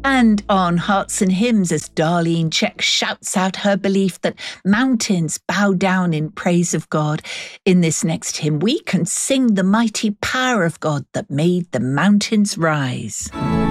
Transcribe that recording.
And on Hearts and Hymns, as Darlene Check shouts out her belief that mountains bow down in praise of God, in this next hymn we can sing the mighty power of God that made the mountains rise.